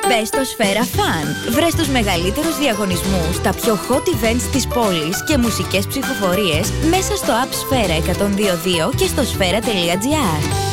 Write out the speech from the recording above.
Μπες στο Σφαίρα Fun. Βρες τους μεγαλύτερους διαγωνισμούς, τα πιο hot events της πόλης και μουσικές ψηφοφορίες μέσα στο app Σφαίρα 102.2 και στο σφαίρα.gr.